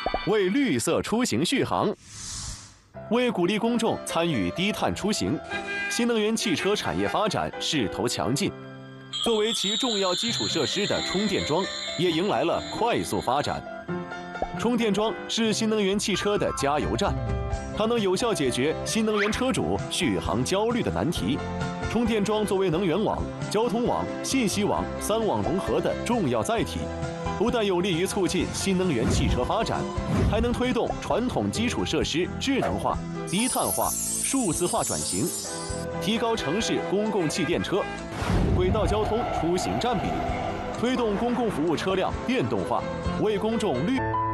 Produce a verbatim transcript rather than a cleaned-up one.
为绿色出行续航。为鼓励公众参与低碳出行，新能源汽车产业发展势头强劲。作为其重要基础设施的充电桩，也迎来了快速发展。充电桩是新能源汽车的加油站，它能有效解决新能源车主续航焦虑的难题。充电桩作为能源网、交通网、信息网三网融合的重要载体，不但有利于促进新能源汽车发展，还能推动传统基础设施智能化、低碳化、数字化转型，提高城市公共汽电车、轨道交通出行占比，推动公共服务车辆电动化，为公众绿。